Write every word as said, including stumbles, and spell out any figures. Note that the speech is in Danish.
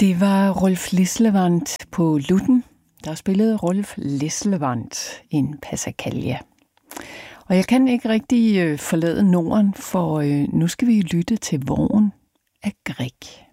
Det var Rolf Lislevand på lutten, der spillede Rolf Lislevand en passacaglia. Og jeg kan ikke rigtig øh, forlade Norden, for øh, nu skal vi lytte til Vågen af Grieg.